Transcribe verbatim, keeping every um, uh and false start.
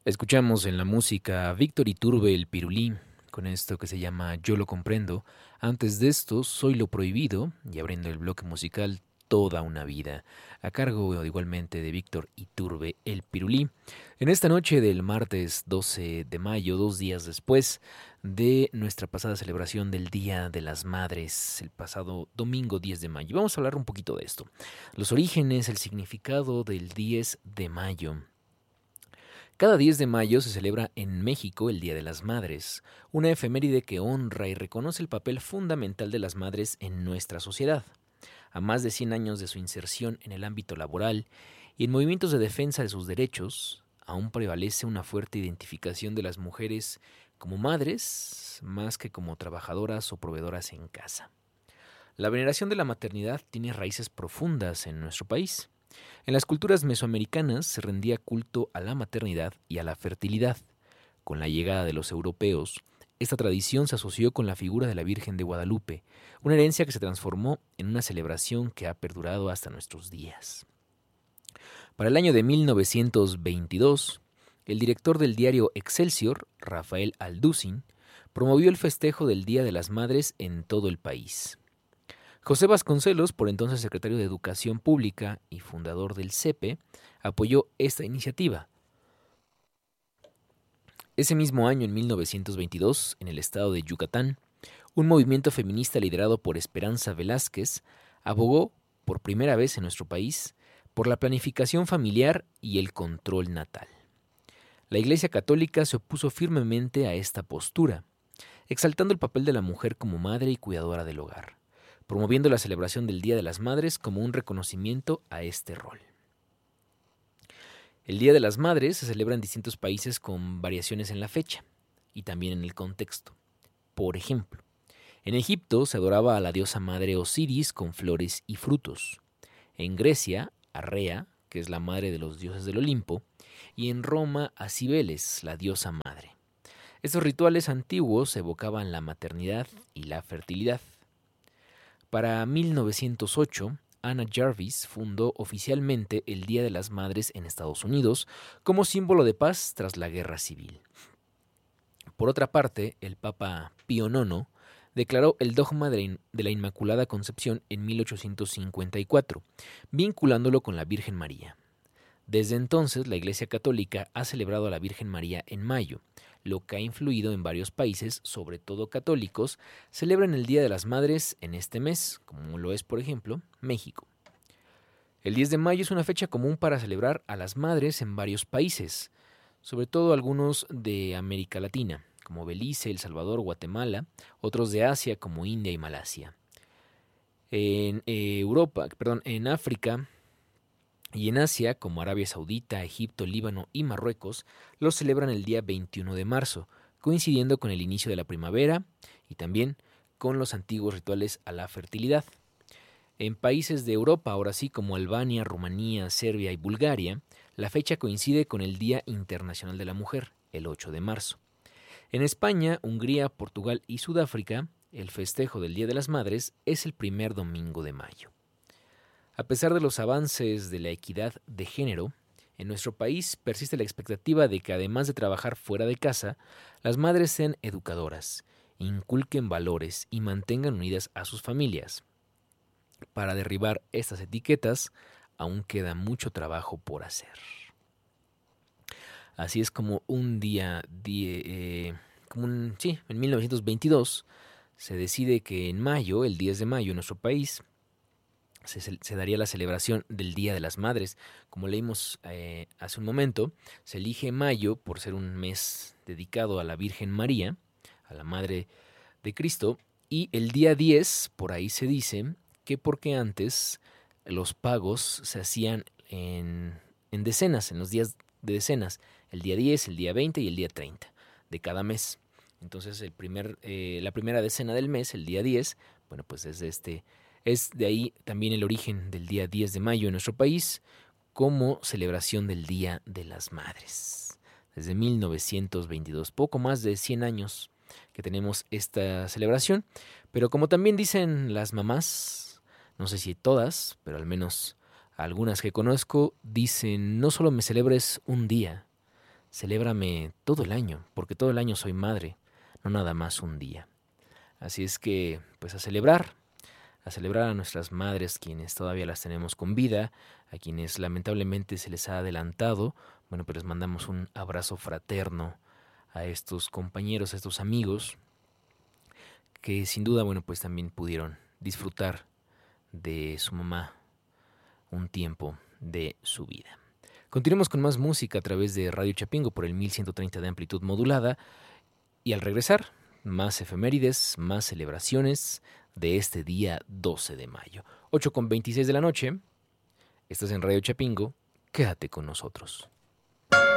Escuchamos en la música a Víctor Iturbe el Pirulí, con esto que se llama Yo lo comprendo. Antes de esto, Soy lo prohibido, y abriendo el bloque musical Toda una vida, a cargo igualmente de Víctor Iturbe el Pirulí. En esta noche del martes doce de mayo, dos días después de nuestra pasada celebración del Día de las Madres, el pasado domingo diez de mayo, vamos a hablar un poquito de esto. Los orígenes, el significado del diez de mayo. Cada diez de mayo se celebra en México el Día de las Madres, una efeméride que honra y reconoce el papel fundamental de las madres en nuestra sociedad. A más de cien años de su inserción en el ámbito laboral y en movimientos de defensa de sus derechos, aún prevalece una fuerte identificación de las mujeres como madres más que como trabajadoras o proveedoras en casa. La veneración de la maternidad tiene raíces profundas en nuestro país. En las culturas mesoamericanas se rendía culto a la maternidad y a la fertilidad. Con la llegada de los europeos, esta tradición se asoció con la figura de la Virgen de Guadalupe, una herencia que se transformó en una celebración que ha perdurado hasta nuestros días. Para el año de mil novecientos veintidós, el director del diario Excelsior, Rafael Alducin, promovió el festejo del Día de las Madres en todo el país. José Vasconcelos, por entonces secretario de Educación Pública y fundador del C E P E, apoyó esta iniciativa. Ese mismo año, en mil novecientos veintidós, en el estado de Yucatán, un movimiento feminista liderado por Esperanza Velázquez abogó, por primera vez en nuestro país, por la planificación familiar y el control natal. La Iglesia Católica se opuso firmemente a esta postura, exaltando el papel de la mujer como madre y cuidadora del hogar, promoviendo la celebración del Día de las Madres como un reconocimiento a este rol. El Día de las Madres se celebra en distintos países con variaciones en la fecha y también en el contexto. Por ejemplo, en Egipto se adoraba a la diosa madre Osiris con flores y frutos. En Grecia, a Rea, que es la madre de los dioses del Olimpo, y en Roma a Cibeles, la diosa madre. Estos rituales antiguos evocaban la maternidad y la fertilidad. Para mil novecientos ocho, Anna Jarvis fundó oficialmente el Día de las Madres en Estados Unidos como símbolo de paz tras la Guerra Civil. Por otra parte, el Papa Pío nono declaró el dogma de la Inmaculada Concepción en mil ochocientos cincuenta y cuatro, vinculándolo con la Virgen María. Desde entonces, la Iglesia Católica ha celebrado a la Virgen María en mayo, lo que ha influido en varios países, sobre todo católicos, celebran el Día de las Madres en este mes, como lo es, por ejemplo, México. El diez de mayo es una fecha común para celebrar a las madres en varios países, sobre todo algunos de América Latina, como Belice, El Salvador, Guatemala, otros de Asia, como India y Malasia. En eh, Europa, perdón, en África y en Asia, como Arabia Saudita, Egipto, Líbano y Marruecos, los celebran el día veintiuno de marzo, coincidiendo con el inicio de la primavera y también con los antiguos rituales a la fertilidad. En países de Europa, ahora sí, como Albania, Rumanía, Serbia y Bulgaria, la fecha coincide con el Día Internacional de la Mujer, el ocho de marzo. En España, Hungría, Portugal y Sudáfrica, el festejo del Día de las Madres es el primer domingo de mayo. A pesar de los avances de la equidad de género, en nuestro país persiste la expectativa de que además de trabajar fuera de casa, las madres sean educadoras, inculquen valores y mantengan unidas a sus familias. Para derribar estas etiquetas, aún queda mucho trabajo por hacer. Así es como un día, die, eh, como un, sí, en mil novecientos veintidós, se decide que en mayo, el diez de mayo en nuestro país, Se, se daría la celebración del Día de las Madres. Como leímos eh, hace un momento, se elige mayo por ser un mes dedicado a la Virgen María, a la Madre de Cristo, y el día diez, por ahí se dice, que porque antes los pagos se hacían en, en decenas, en los días de decenas, el día diez, el día veinte y el día treinta de cada mes. Entonces el primer, eh, la primera decena del mes, el día diez, bueno, pues desde este... Es de ahí también el origen del día diez de mayo en nuestro país como celebración del Día de las Madres. Desde mil novecientos veintidós, poco más de cien años que tenemos esta celebración, pero como también dicen las mamás, no sé si todas, pero al menos algunas que conozco, dicen no solo me celebres un día, celébrame todo el año, porque todo el año soy madre, no nada más un día. Así es que, pues a celebrar, a celebrar a nuestras madres, quienes todavía las tenemos con vida, a quienes lamentablemente se les ha adelantado. Bueno, pues les mandamos un abrazo fraterno a estos compañeros, a estos amigos, que sin duda, bueno, pues también pudieron disfrutar de su mamá un tiempo de su vida. Continuemos con más música a través de Radio Chapingo por el mil ciento treinta de amplitud modulada, y al regresar, más efemérides, más celebraciones de este día doce de mayo. ocho con veintiséis de la noche, estás en Radio Chapingo, quédate con nosotros.